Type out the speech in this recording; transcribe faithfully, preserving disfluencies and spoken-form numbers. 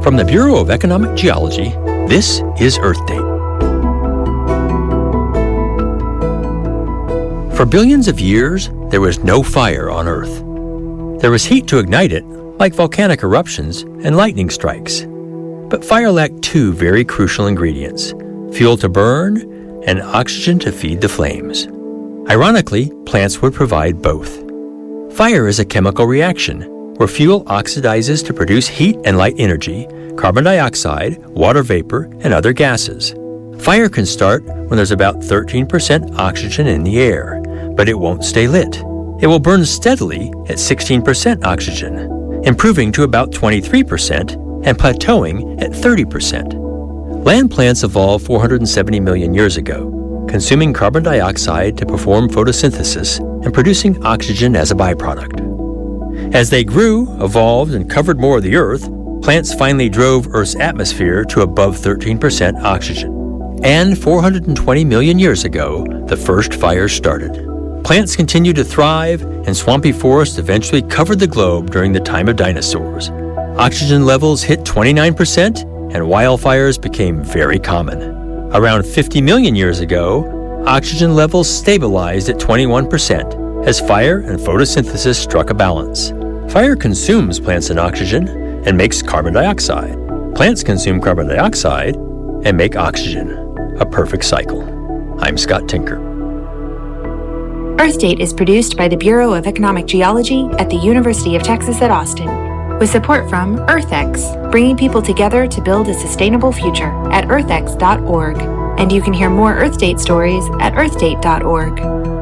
From the Bureau of Economic Geology, this is Earth Date. For billions of years, there was no fire on Earth. There was heat to ignite it, like volcanic eruptions and lightning strikes. But fire lacked two very crucial ingredients: fuel to burn and oxygen to feed the flames. Ironically, plants would provide both. Fire is a chemical reaction where fuel oxidizes to produce heat and light energy, carbon dioxide, water vapor, and other gases. Fire can start when there's about thirteen percent oxygen in the air, but it won't stay lit. It will burn steadily at sixteen percent oxygen, improving to about twenty-three percent and plateauing at thirty percent. Land plants evolved four hundred seventy million years ago, consuming carbon dioxide to perform photosynthesis and producing oxygen as a byproduct. As they grew, evolved, and covered more of the Earth, plants finally drove Earth's atmosphere to above thirteen percent oxygen. And four hundred twenty million years ago, the first fires started. Plants continued to thrive, and swampy forests eventually covered the globe during the time of dinosaurs. Oxygen levels hit twenty-nine percent, and wildfires became very common. Around fifty million years ago, oxygen levels stabilized at twenty-one percent as fire and photosynthesis struck a balance. Fire consumes plants and oxygen and makes carbon dioxide. Plants consume carbon dioxide and make oxygen. A perfect cycle. I'm Scott Tinker. Earth Date is produced by the Bureau of Economic Geology at the University of Texas at Austin, with support from EarthX, bringing people together to build a sustainable future at earth x dot org. And you can hear more Earth Date stories at earth date dot org.